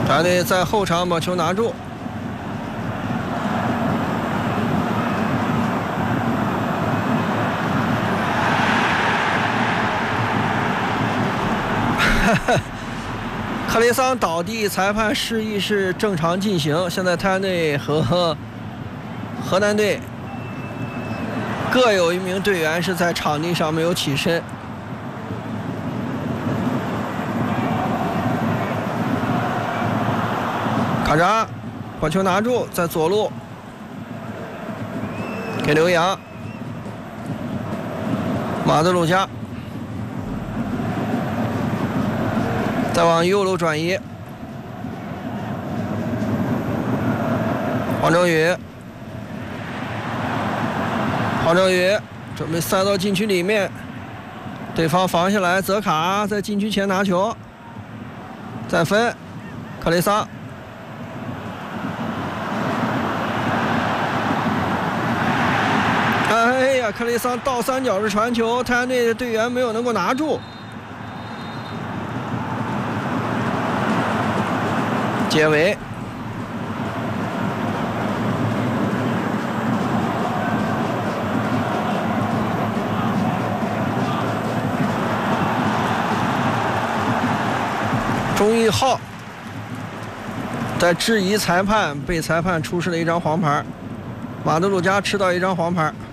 他队在后场把球拿住。克雷桑倒地，裁判示意是正常进行。现在泰安队和河南队各有一名队员是在场地上没有起身。卡扎把球拿住，在左路给刘洋，马德鲁加。再往右路转移，黄正宇准备塞到禁区里面，对方防下来，泽卡在禁区前拿球，再分，克雷桑，哎呀，克雷桑倒三角式传球，泰安队的队员没有能够拿住。结尾，钟义浩在质疑裁判，被裁判出示了一张黄牌，马德鲁加吃到一张黄牌。